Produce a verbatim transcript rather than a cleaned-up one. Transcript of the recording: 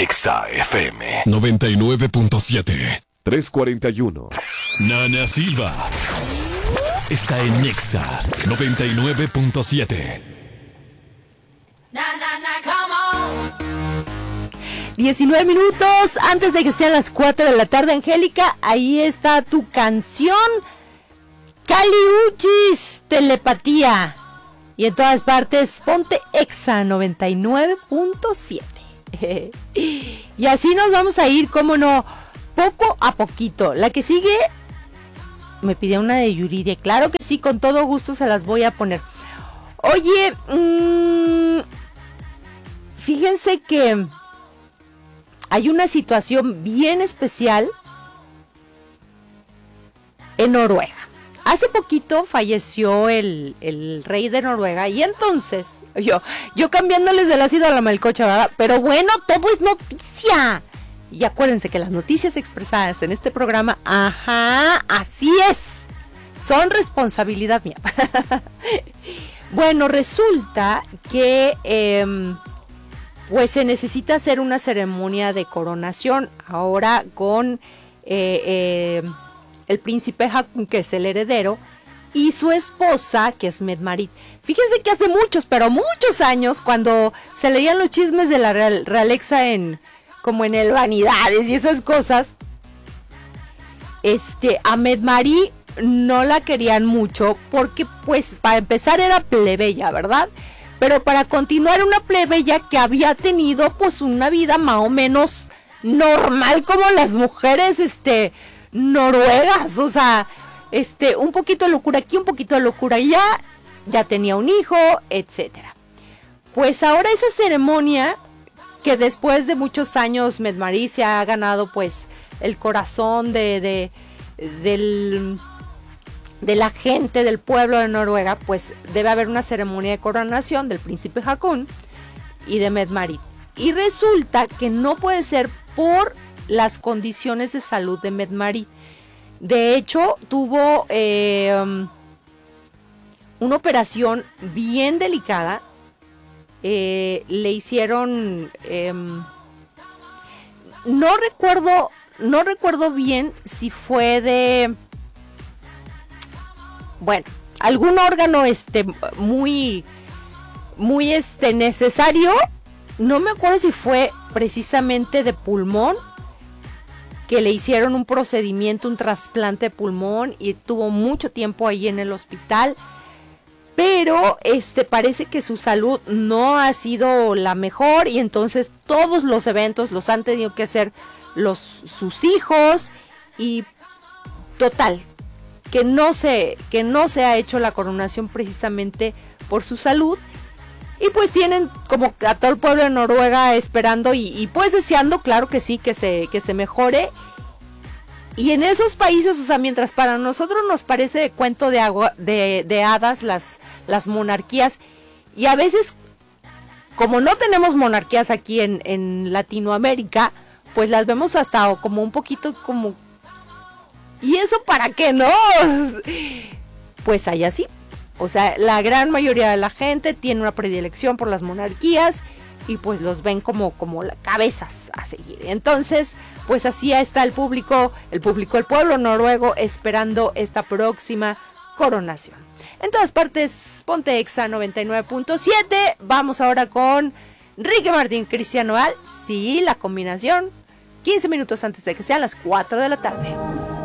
Exa F M noventa y nueve punto siete. trescientos cuarenta y uno. Nana Silva está en Exa noventa y nueve punto siete. Na, na, na, come on. diecinueve minutos antes de que sean las cuatro de la tarde, Angélica. Ahí está tu canción. Caliuchis, Telepatía. Y en todas partes, ponte Exa noventa y nueve punto siete. Y así nos vamos a ir, cómo no, poco a poquito. La que sigue, me pidió una de Yuridia. Claro que sí, con todo gusto se las voy a poner. Oye, mmm, fíjense que hay una situación bien especial en Noruega. Hace poquito falleció el, el rey de Noruega y entonces, yo, yo cambiándoles del ácido a la melcocha, ¿verdad? Pero bueno, todo es noticia. Y acuérdense que las noticias expresadas en este programa, ajá, así es, son responsabilidad mía. Bueno, resulta que eh, pues se necesita hacer una ceremonia de coronación ahora con eh, eh, el príncipe Haakon, que es el heredero, y su esposa, que es Mette-Marit. Fíjense que hace muchos, pero muchos años, cuando se leían los chismes de la real, realeza en, como en el Vanidades y esas cosas, este, a Mette-Marit no la querían mucho, porque pues para empezar era plebeya, ¿verdad? Pero para continuar una plebeya que había tenido pues una vida más o menos normal como las mujeres, este... noruegas, o sea, este, un poquito de locura aquí, un poquito de locura allá, ya tenía un hijo, etcétera. Pues ahora esa ceremonia, que después de muchos años Mette-Marit se ha ganado pues el corazón de, de, del, de la gente del pueblo de Noruega, pues debe haber una ceremonia de coronación del príncipe Haakon y de Mette-Marit. Y resulta que no puede ser por las condiciones de salud de Mette-Marit. De hecho, tuvo eh, um, una operación bien delicada. Eh, le hicieron, eh, no recuerdo, no recuerdo bien si fue de, bueno, algún órgano este muy, muy este necesario. No me acuerdo si fue precisamente de pulmón, que le hicieron un procedimiento, un trasplante de pulmón y tuvo mucho tiempo ahí en el hospital, pero este parece que su salud no ha sido la mejor y entonces todos los eventos los han tenido que hacer los sus hijos y total que no se que no se ha hecho la coronación precisamente por su salud. Y pues tienen como a todo el pueblo de Noruega esperando y, y pues deseando, claro que sí, que se, que se mejore. Y en esos países, o sea, mientras para nosotros nos parece de cuento de, agua, de, de hadas las, las monarquías, y a veces, como no tenemos monarquías aquí en, en Latinoamérica, pues las vemos hasta como un poquito como... ¿Y eso para qué no? Pues allá sí. O sea, la gran mayoría de la gente tiene una predilección por las monarquías y pues los ven como, como cabezas a seguir. Entonces, pues así está el público, el público, el pueblo noruego esperando esta próxima coronación. En todas partes, ponte Exa noventa y nueve punto siete. Vamos ahora con Ricky Martin, Cristian Nodal. Sí, la combinación. quince minutos antes de que sean las cuatro de la tarde.